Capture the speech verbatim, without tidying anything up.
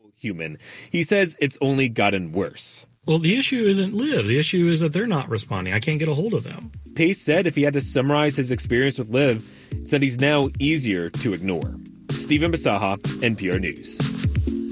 human. He says it's only gotten worse. Well, the issue isn't Liv. The issue is that they're not responding. I can't get a hold of them. Pace said if he had to summarize his experience with Liv, said he's now easier to ignore. Stephen Basaha, N P R News.